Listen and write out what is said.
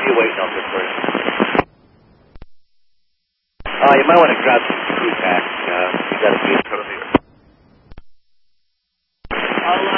you waiting out there for you? You might want to grab some crew packs. You got to be in front of me. I'll